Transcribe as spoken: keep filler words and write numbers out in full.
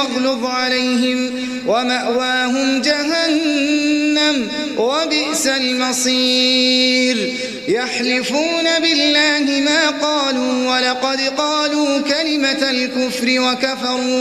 يغلظ عليهم ومأواهم جهنم وبئس المصير يحلفون بالله ما قالوا ولقد قالوا كلمة الكفر وكفروا